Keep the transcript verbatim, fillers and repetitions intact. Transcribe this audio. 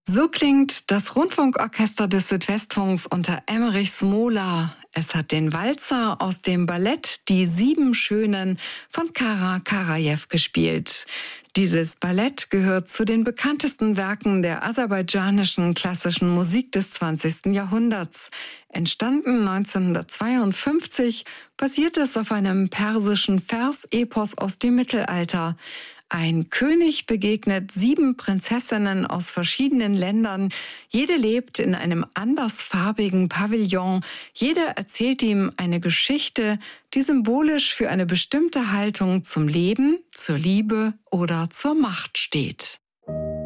So klingt das Rundfunkorchester des Südwestfunks unter Emmerich Smola. Es hat den Walzer aus dem Ballett Die Sieben Schönen von Kara Karajew gespielt. Dieses Ballett gehört zu den bekanntesten Werken der aserbaidschanischen klassischen Musik des zwanzigsten Jahrhunderts. Entstanden neunzehnhundertzweiundfünfzig, basiert es auf einem persischen Versepos aus dem Mittelalter. Ein König begegnet sieben Prinzessinnen aus verschiedenen Ländern. Jede lebt in einem andersfarbigen Pavillon. Jede erzählt ihm eine Geschichte, die symbolisch für eine bestimmte Haltung zum Leben, zur Liebe oder zur Macht steht.